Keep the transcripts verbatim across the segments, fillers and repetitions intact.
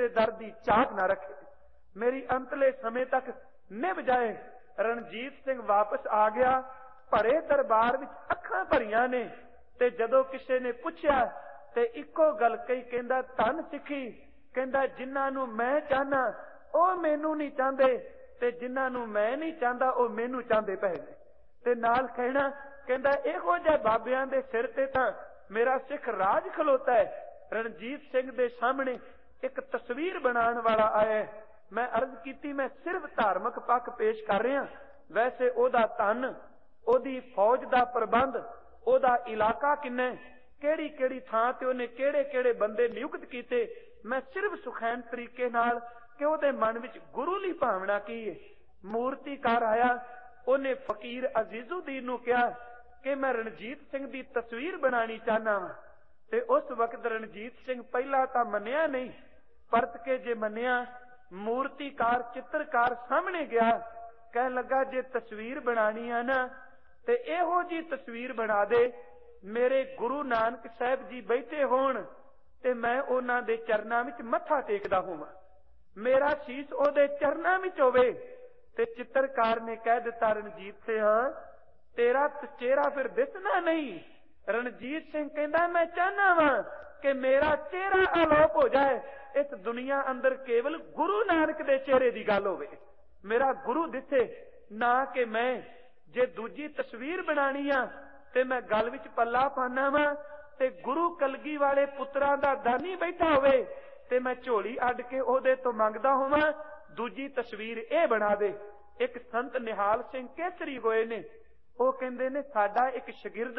दे दर दी चाह ना रखे, मेरी अंतले समय तक निभ जाए। रणजीत सिंह वापस आ गया। भरे दरबार विच अखां भरियां ने ते जदों किसी ने पुछया ते इको गल कही, कहंदा धन सिखी, कहंदा जिन्हां नूं मैं चाहना ओह मैनू नहीं चाहते ते जिन्हां नूं मैं नहीं चाहता ओह मैनू चाहते पए ने। ते नाल कहना कहंदा इहो जिहे बाबियां दे सिर ते तां मेरा सिख राज खलोता है। रणजीत सिंह दे सामने एक तस्वीर बनाने वाला आया है। मैं अर्ज की मैं सिर्फ धार्मिक पक्ष पेश कर रहा, वैसे ओदा धन, ओदी फौज का प्रबंध, ओदा इलाका किन्ना, केड़ी केड़ी थां ते ओने केड़े केड़े बंदे नियुक्त कीते, मैं सिर्फ सुखैन तरीके नाल कि ओदे मन विच गुरु ली भावना की है। मूर्तिकार आया, ओने फकीर अजीजुद्दीन नूं कहा कि मैं रणजीत सिंह दी तस्वीर बनानी चाहना वा। ते उस वक्त रणजीत सिंह पहला तां मन्निया नहीं, परत के जे मन्निया, मूर्तिकार चित्रकार सामने गया, कह लगा जे तस्वीर बनानी है ना ते इहो जी तस्वीर बना दे, मेरे गुरु नानक साहब जी बैठे होण ते मैं उन्हां दे चरनां विच मत्था टेकदा होवां, मेरा शीश ओदे चरनां विच होवे। ते चित्रकार ने कह दिता रणजीत सिंह तेरा चेहरा फिर दिसना नहीं। रणजीत सिंह कहंदा मैं चाहना वा कि मेरा चेहरा आलोप हो जाए, इस दुनिया अंदर केवल गुरु नानक दे चेहरे की गल होवे, मेरा गुरु दिसे ना कि मैं जे दूजी तस्वीर बनानी आ ते मैं गल विच पल्ला पाना वा ते गुरु कलगी वाले पुत्रां दा दानी बैठा होवे ते मैं झोली अड के ओहदे तो मंगदा होवां, दूजी तस्वीर ए बना दे। एक संत निहाल सिंह केसरी होए ने, ਉਹ ਕਹਿੰਦੇ ਨੇ ਸਾਡਾ ਇੱਕ ਸ਼ਾगिर्द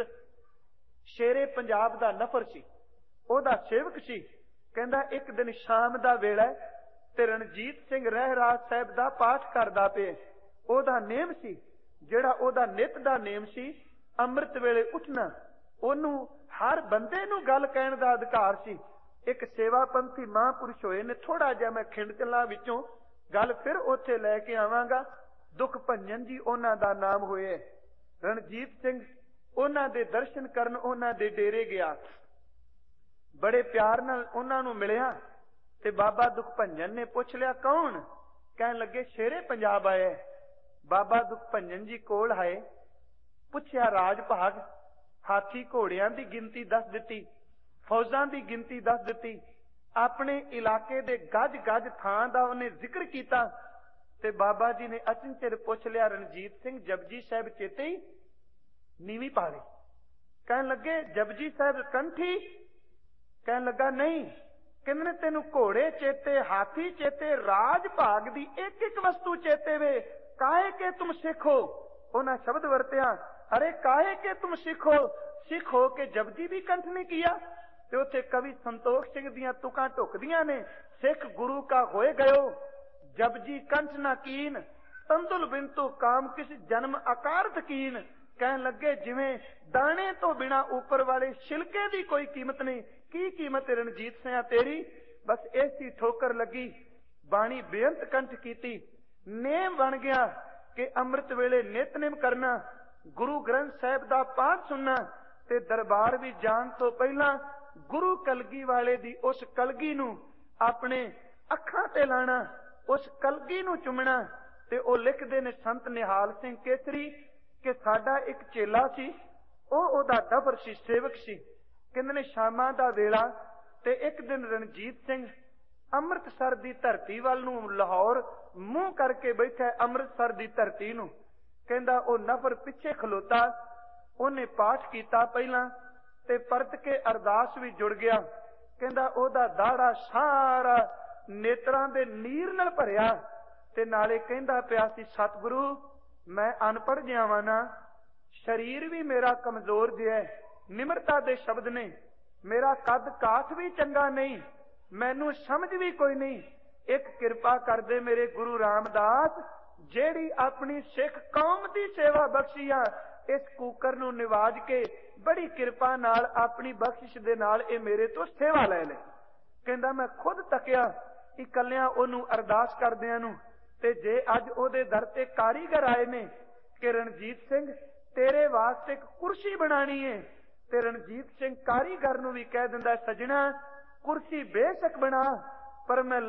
ਸ਼ੇਰੇ ਪੰਜਾਬ ਦਾ ਨਫਰ ਸੀ, ਉਹਦਾ ਸੇਵਕ ਸੀ। ਕਹਿੰਦਾ ਇੱਕ ਦਿਨ ਸ਼ਾਮ ਦਾ ਵੇਲਾ ਤੇ ਰਣਜੀਤ ਸਿੰਘ ਰਹਿਰਾਜ ਸਾਹਿਬ ਦਾ ਪਾਠ ਕਰਦਾ ਪਿਆ। ਉਹਦਾ ਨੇਮ ਸੀ, ਜਿਹੜਾ ਉਹਦਾ ਨਿਤ ਦਾ ਨੇਮ ਸੀ, ਅੰਮ੍ਰਿਤ ਵੇਲੇ ਉੱਠਣਾ। ਉਹਨੂੰ ਹਰ ਬੰਦੇ ਨੂੰ ਗੱਲ ਕਹਿਣ ਦਾ ਅਧਿਕਾਰ ਸੀ। ਇੱਕ ਸੇਵਾ ਪੰਥੀ ਮਹਾਂਪੁਰਸ਼ ਹੋਏ ਨੇ, ਥੋੜਾ ਜਿਹਾ ਮੈਂ ਖਿੰਡ ਚਲਾ ਵਿੱਚੋਂ ਗੱਲ ਫਿਰ ਉੱਥੇ ਲੈ ਕੇ ਆਵਾਂਗਾ। ਦੁਖ ਭੰਜਨ ਜੀ ਉਹਨਾਂ ਦਾ ਨਾਮ ਹੋਏ। रणजीत सिंह उन्हां दे दर्शन करन उन्हां दे डेरे गया, बड़े प्यार नाल उन्हां नूं मिलिया ते बाबा दुख भंजन ने पुछ लिया कौन? कहन लगे शेरे पंजाब आया। बाबा दुख भंजन जी कोल आए, पुछया राज भाग, हाथी घोड़ियां दी गिनती दस दिती, फौजां दी गिनती दस दिती, अपने इलाके दे गज गज थां दा उन्हें जिक्र कीता। ते बाबा जी ने अचनचेर पुछ लिया रणजीत सिंह जपजी साहब चेते ही नीवी पा ली? कहन लगे जपजी साहब कंठी? कहन लगा नहीं। कहने तेनू घोड़े चेते, हाथी चेते, राज भाग दी एक एक वस्तु चेते वे, काहे के तुम सिख हो? उन्हें शब्द वरत्या अरे काहे के तुम सिख हो? सिख हो के जपजी भी कंठ ने किया। ते उत्थे कवि संतोख सिंह दियां तुकां ढुकदियां ने, सिख गुरु का होए गयो जपजी कंठ न कीन, तंदुल बिंतु काम किस जन्म अकारत कीन। कहन लगे जिवें दाने तो बिना ऊपर वाले छिलके की कोई कीमत नहीं, की कीमत रणजीत सिंह तेरी? बस ऐसी ठोकर लगी, बाणी बेअंत कंठ कीती, नेम बन गया कि अमृत वेले नितनेम करना, गुरु ग्रंथ साहिब दा पाठ सुनना ते दरबार भी जान तो पहला गुरु कलगी वाले दी उस कलगी नूं अपने अखां ते लाना, उस कलगी नूं चुमना। ते ओ लिखदे ने संत निहाल सिंह केसरी कि साडा एक चेला सी, ओह ओहदा डफर सी, सेवक सी। कहंदे ने शामां दा वेला ते एक दिन रणजीत सिंह अमृतसर दी धरती वल नूं लाहौर मूंह करके बैठा, अमृतसर दी धरती नूं। कहंदा ओ नफर पिछे खलोता, ओहने पाठ कीता पहला ते परत के अरदास भी जुड़ गया। कहंदा ओहदा दाड़ा सारा नेत्रां दे नीर नाल भरिया ते नाले कहंदा पिया सी सतगुरु मैं अनपढ़ जिहा वां ना, शरीर भी मेरा कमजोर जिहा है, निमरता दे शब्द ने, मेरा कद काठ भी चंगा नहीं, मैनू समझ भी कोई नहीं, एक किरपा कर दे मेरे गुरु रामदास, जेड़ी अपनी सिख कौम दी सेवा बख्शी आ, इस कूकर नूं निवाज के बड़ी किरपा नाल अपनी बख्शिश दे नाल ए मेरे तो सेवा लै ले। कहंदा मैं खुद तकिया इकल्लियां ओनू अरदास करदियां नूं ते जे अज ओहदे दर ते कारीगर आए ने कि रणजीत सिंह तेरे वास्ते एक कुर्सी बनानी है, ते रणजीत सिंह कारीगर नूं भी कह दिंदा सजना कुर्सी बेशक बना पर मैं